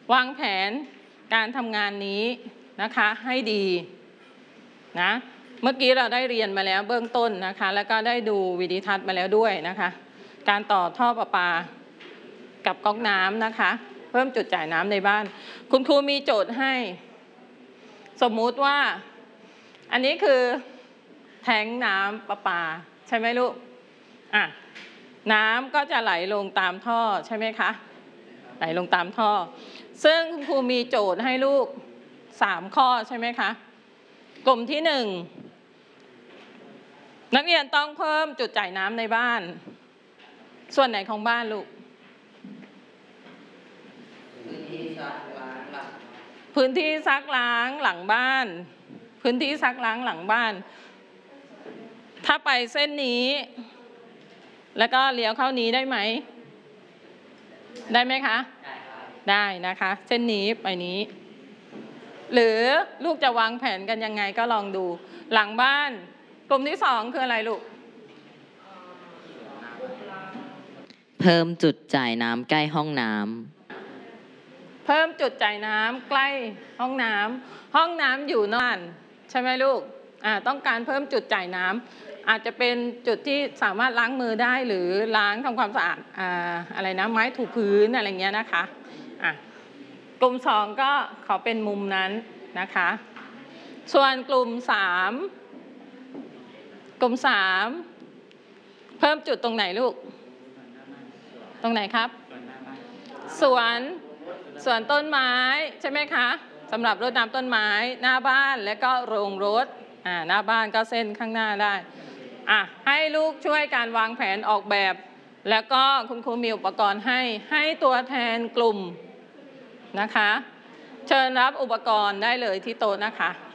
วางแผนการทำงานนี้นะคะให้ดีนะเมื่อกี้เราได้เรียนมาแล้วเบื้องต้นนะคะแล้วก็ได้ดูวิดีทัศน์มาแล้วด้วยนะคะการต่อท่อประปากับก๊อกน้ำนะคะเพิ่มจุดจ่ายน้ำในบ้านคุณครูมีโจทย์ให้สมมุติว่าอันนี้คือแทงน้ำประปาใช่ไหมลูกน้ำก็จะไหลลงตามท่อใช่ไหมคะไหลลงตามท่อซึ่งคุณครูมีโจทย์ให้ลูก3ข้อใช่ไหมคะกลุ่มที่1นักเรียนต้องเพิ่มจุดจ่ายน้ำในบ้านส่วนไหนของบ้านลูกพื้นที่ซักล้างหลังบ้านพื้นที่ซักล้างหลังบ้านถ้าไปเส้นนี้แล้วก็เลี้ยวเข้านี้ได้ไหมได้ไหมคะได้นะคะเส้นนี้ไปนี้หรือลูกจะวางแผนกันยังไงก็ลองดูหลังบ้านกลุ่มที่2คืออะไรลูกเพิ่มจุดจ่ายน้ำใกล้ห้องน้ำเพิ่มจุดจ่ายน้ำใกล้ห้องน้ำอยู่นอกใช่ไหมลูกต้องการเพิ่มจุดจ่ายน้ำอาจจะเป็นจุดที่สามารถล้างมือได้หรือล้างทำความสะอาดอะไรนะไม้ถูพื้นอะไรเงี้ยนะคะกลุ่ม2ก็ขอเป็นมุมนั้นนะคะส่วนกลุ่ม3เพิ่มจุดตรงไหนลูกตรงไหนครับสวนต้นไม้ใช่ไหมคะสำหรับรดน้ำต้นไม้หน้าบ้านและก็โรงรถหน้าบ้านก็เส้นข้างหน้าได้ให้ลูกช่วยการวางแผนออกแบบแล้วก็คุณครูมีอุปกรณ์ให้ตัวแทนกลุ่มนะคะเชิญรับอุปกรณ์ได้เลยที่โต๊ะนะคะ